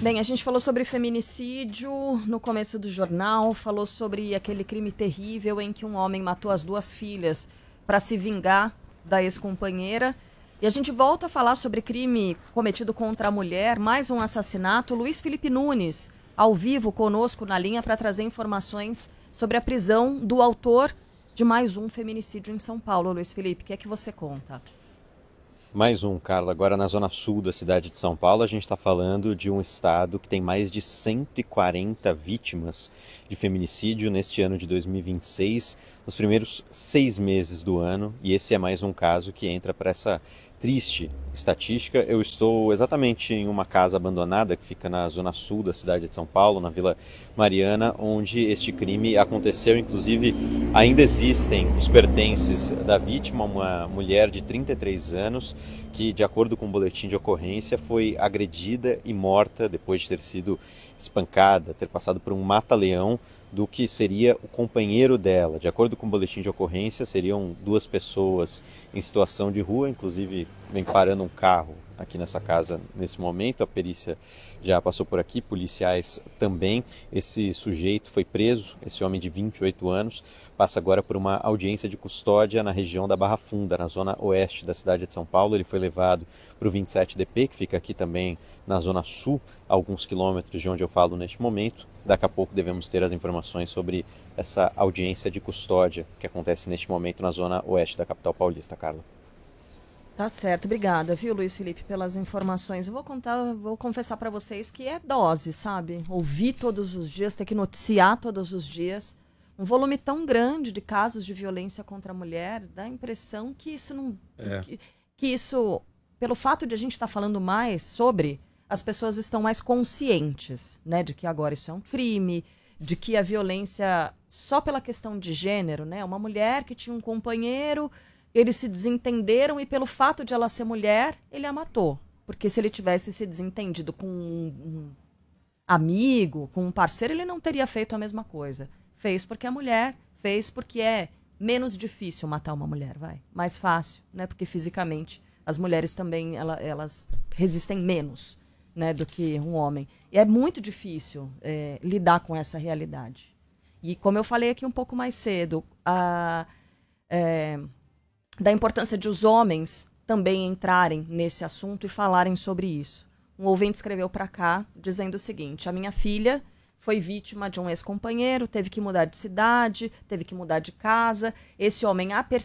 Bem, a gente falou sobre feminicídio no começo do jornal, falou sobre aquele crime terrível em que um homem matou as duas filhas para se vingar da ex-companheira. E a gente volta a falar sobre crime cometido contra a mulher, mais um assassinato. Luiz Felipe Nunes, ao vivo conosco na linha para trazer informações sobre a prisão do autor de mais um feminicídio em São Paulo. Luiz Felipe, o que é que você conta? Mais um, Carla. Agora na zona sul da cidade de São Paulo, a gente está falando de um estado que tem mais de 140 vítimas de feminicídio neste ano de 2026, nos primeiros 6 meses do ano, e esse é mais um caso que entra para essa triste estatística. Eu estou exatamente em uma casa abandonada que fica na zona sul da cidade de São Paulo, na Vila Mariana, onde este crime aconteceu. Inclusive, ainda existem os pertences da vítima, uma mulher de 33 anos, que, de acordo com o boletim de ocorrência, foi agredida e morta depois de ter sido espancada, ter passado por um mata-leão do que seria o companheiro dela. De acordo com o boletim de ocorrência, seriam duas pessoas em situação de rua, inclusive vem parando um carro aqui nessa casa nesse momento. A perícia já passou por aqui, policiais também. Esse sujeito foi preso, esse homem de 28 anos, passa agora por uma audiência de custódia na região da Barra Funda, na zona oeste da cidade de São Paulo. Ele foi levado para o 27DP, que fica aqui também na zona sul, a alguns quilômetros de onde eu falo neste momento. Daqui a pouco devemos ter as informações sobre essa audiência de custódia que acontece neste momento na zona oeste da capital paulista, Carla. Tá certo, obrigada, viu, Luiz Felipe, pelas informações. Eu vou confessar para vocês que é dose, sabe? Ouvir todos os dias, ter que noticiar todos os dias. Um volume tão grande de casos de violência contra a mulher, dá a impressão que isso não. Que isso, pelo fato de a gente estar falando mais sobre, as pessoas estão mais conscientes, né, de que agora isso é um crime, de que a violência, só pela questão de gênero, né? Uma mulher que tinha um companheiro, eles se desentenderam e pelo fato de ela ser mulher, ele a matou. Porque se ele tivesse se desentendido com um amigo, com um parceiro, ele não teria feito a mesma coisa. Fez porque é mulher, fez porque é menos difícil matar uma mulher, vai. Mais fácil, né? Porque fisicamente as mulheres também, elas resistem menos, né, do que um homem. E é muito difícil lidar com essa realidade. E como eu falei aqui um pouco mais cedo, da importância de os homens também entrarem nesse assunto e falarem sobre isso. Um ouvinte escreveu para cá dizendo o seguinte: a minha filha foi vítima de um ex-companheiro, teve que mudar de cidade, teve que mudar de casa. Esse homem a